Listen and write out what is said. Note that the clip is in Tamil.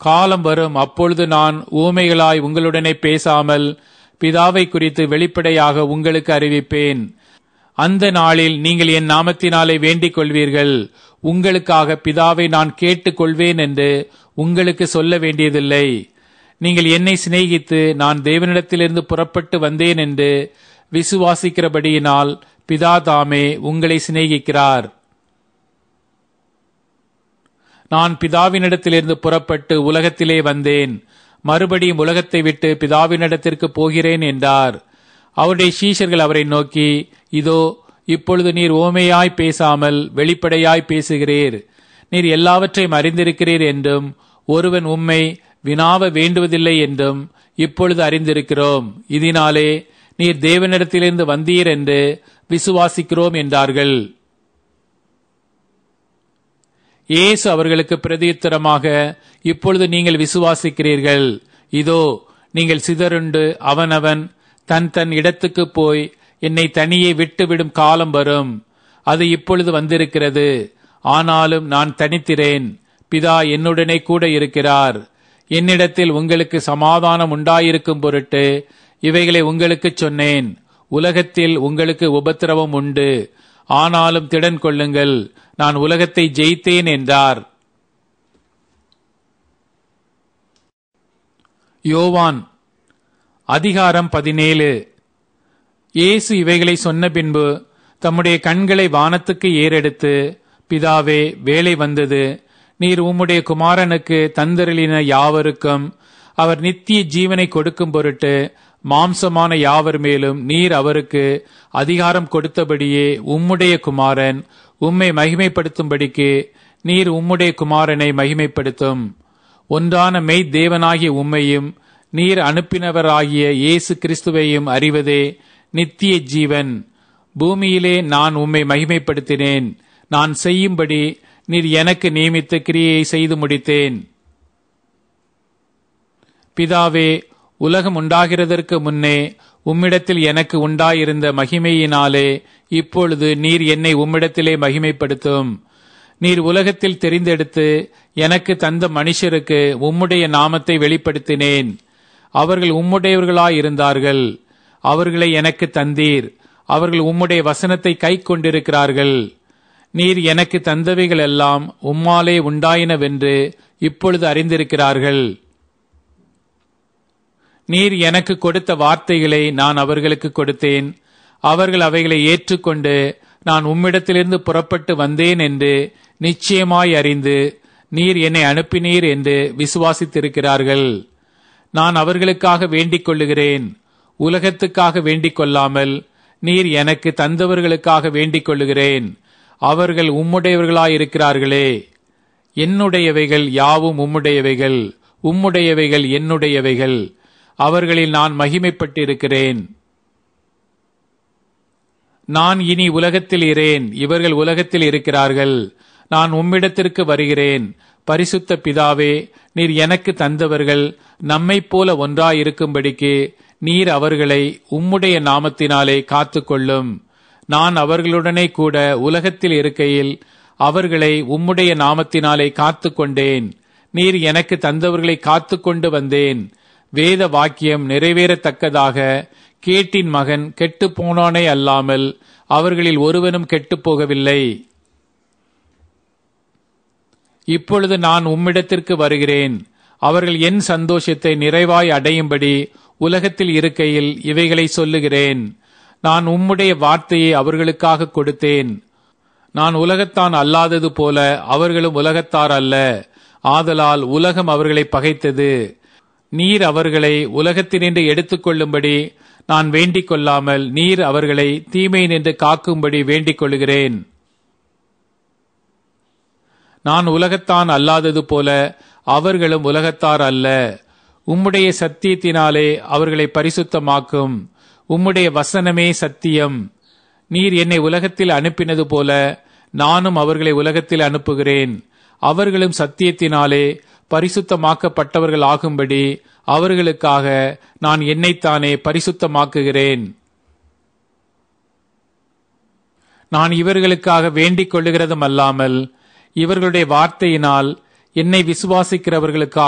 காலம் வரும், அப்பொழுது நான் ஊமைகளாய் உங்களுடனே பேசாமல் பிதாவை குறித்து வெளிப்படையாக உங்களுக்கு அறிவிப்பேன். அந்த நாளில் நீங்கள் என் நாமத்தினாலே வேண்டிக் கொள்வீர்கள். உங்களுக்காக பிதாவை நான் கேட்டுக் கொள்வேன் என்று உங்களுக்கு சொல்ல வேண்டியதில்லை. நீங்கள் என்னை சிநேகித்து நான் தேவனிடத்திலிருந்து புறப்பட்டு வந்தேன் என்று விசுவாசிக்கிறபடியினால் பிதா தாமே உங்களை சிநேகிக்கிறார். நான் பிதாவினிடத்திலிருந்து புறப்பட்டு உலகத்திலே வந்தேன், மறுபடியும் உலகத்தை விட்டு பிதாவினிடத்திற்கு போகிறேன் என்றார். அவருடைய சீஷர்கள் அவரை நோக்கி, இதோ இப்பொழுது நீர் ஓமையாய் பேசாமல் வெளிப்படையாய் பேசுகிறீர். நீர் எல்லாவற்றையும் அறிந்திருக்கிறீர் என்றும் ஒருவன் உம்மை வினாவ வேண்டுவதில்லை என்றும் இப்பொழுது அறிந்திருக்கிறோம். இதனாலே நீர் தேவனிடத்திலிருந்து வந்தீர் என்று விசுவாசிக்கிறோம் என்றார்கள். இயேசு அவர்களுக்கு பிரதியுத்தரமாக, இப்பொழுது நீங்கள் விசுவாசிக்கிறீர்கள். இதோ நீங்கள் சிதறுண்டு அவனவன் தன் தன் இடத்துக்கு போய் என்னை தனியே விட்டுவிடும் காலம் வரும். அது இப்பொழுது வந்திருக்கிறது. ஆனாலும் நான் தனித்திரேன், பிதா என்னுடனே கூட இருக்கிறார். என்னிடத்தில் உங்களுக்கு சமாதானம் உண்டாயிருக்கும் பொருட்டு இவைகளை உங்களுக்கு சொன்னேன். உலகத்தில் உங்களுக்கு உபத்திரவம் உண்டு, ஆனாலும் திடன் கொள்ளுங்கள், நான் உலகத்தை ஜெயித்தேன் என்றார். யோவான் அதிகாரம் 17. இயேசு இவைகளை சொன்ன பின்பு தம்முடைய கண்களை வானத்துக்கு ஏறெடுத்து, பிதாவே, வேளை வந்தது. நீர் உம்முடைய குமாரனுக்கு தந்தருளின யாவருக்கும் அவர் நித்திய ஜீவனை கொடுக்கும் பொருட்டு மாம்சமான யாவர் மேலும் நீர் அவருக்கு அதிகாரம் கொடுத்தபடியே உம்முடைய குமாரன் உம்மை மகிமைப்படுத்தும்படிக்கு நீர் உம்முடைய குமாரனை மகிமைப்படுத்தும். ஒன்றான மெய் தேவனாகிய உம்மையும் நீர் அனுப்பினவராகிய இயேசு கிறிஸ்துவையும் அறிவதே நித்திய ஜீவன். பூமியிலே நான் உம்மை மகிமைப்படுத்தினேன். நான் செய்யும்படி நீர் எனக்கு நியமித்த கிரியையை செய்து முடித்தேன். பிதாவே, உலகம் உண்டாகிறதற்கு முன்னே உம்மிடத்தில் எனக்கு உண்டாயிருந்த மகிமையினாலே இப்பொழுது நீர் என்னை உம்மிடத்திலே மகிமைப்படுத்தும். நீர் உலகத்தில் தெரிந்தெடுத்து எனக்கு தந்த மனுஷருக்கு உம்முடைய நாமத்தை வெளிப்படுத்தினேன். அவர்கள் உம்முடையவர்களாயிருந்தார்கள். அவர்களை எனக்கு தந்தீர். அவர்கள் உம்முடைய வசனத்தை கை கொண்டிருக்கிறார்கள். நீர் எனக்கு தந்தவைகள் எல்லாம் உம்மாலே உண்டாயினவென்று இப்பொழுது அறிந்திருக்கிறார்கள். நீர் எனக்கு கொடுத்த வார்த்தைகளை நான் அவர்களுக்கு கொடுத்தேன். அவர்கள் அவைகளை ஏற்றுக்கொண்டு நான் உம்மிடத்திலிருந்து புறப்பட்டு வந்தேன் என்று நிச்சயமாய் அறிந்து நீர் என்னை அனுப்பினீர் என்று விசுவாசித்திருக்கிறார்கள். நான் அவர்களுக்காக வேண்டிக் கொள்ளுகிறேன். உலகத்துக்காக வேண்டிக் கொள்ளாமல் நீர் எனக்கு தந்தவர்களுக்காக வேண்டிக் கொள்ளுகிறேன். அவர்கள் உம்முடையவர்களாயிருக்கிறார்களே. என்னுடையவைகள் யாவும் உம்முடையவைகள், உம்முடையவைகள் என்னுடையவைகள். அவர்களில் நான் மகிமைப்பட்டிருக்கிறேன். நான் இனி உலகத்தில் இரேன், இவர்கள் உலகத்தில் இருக்கிறார்கள். நான் உம்மிடத்திற்கு வருகிறேன். பரிசுத்த பிதாவே, நீர் எனக்கு தந்தவர்கள் நம்மைப் போல ஒன்றாயிருக்கும்படிக்கு நீர் அவர்களை உம்முடைய நாமத்தினாலே காத்துக்கொள்ளும். நான் அவர்களுடனே கூட உலகத்தில் இருக்கையில் அவர்களை உம்முடைய நாமத்தினாலே காத்துக்கொண்டேன். நீர் எனக்கு தந்தவர்களை காத்துக்கொண்டு வந்தேன். வேத வாக்கியம் நிறைவேறத்தக்கதாக கேட்டின் மகன் கெட்டுப் போனானே அல்லாமல் அவர்களில் ஒருவனும் கெட்டுப் போகவில்லை. இப்பொழுது நான் உம்மிடத்திற்கு வருகிறேன். அவர்கள் என் சந்தோஷத்தை நிறைவாய் அடையும்படி உலகத்தில் இருக்கையில் இவைகளை சொல்லுகிறேன். நான் உம்முடைய வார்த்தையை அவர்களுக்காக கொடுத்தேன். நான் உலகத்தான் அல்லாதது போல அவர்களும் உலகத்தார் அல்ல. ஆதலால் உலகம் அவர்களை பகைத்தது. நீர் அவர்களை உலகத்தினின்று எடுத்துக்கொள்ளும்படி நான் வேண்டிக் கொள்ளாமல் நீர் அவர்களை தீமை நின்று காக்கும்படி வேண்டிக் கொள்கிறேன். நான் உலகத்தான் அல்லாதது போல அவர்களும் உலகத்தார் அல்ல. உம்முடைய சத்தியத்தினாலே அவர்களை பரிசுத்தமாக்கும். உம்முடைய வசனமே சத்தியம். நீர் என்னை உலகத்தில் அனுப்பினது போல நானும் அவர்களை உலகத்தில் அனுப்புகிறேன். அவர்களும் சத்தியத்தினாலே பரிசுத்தமாக்கப்பட்டவர்கள் ஆகும்படி அவர்களுக்காக நான் என்னைத்தானே பரிசுத்தமாக்குகிறேன். நான் இவர்களுக்காக வேண்டிக் கொள்ளுகிறதும் அல்லாமல் இவர்களுடைய வார்த்தையினால் என்னை விசுவாசிக்கிறவர்களுக்காக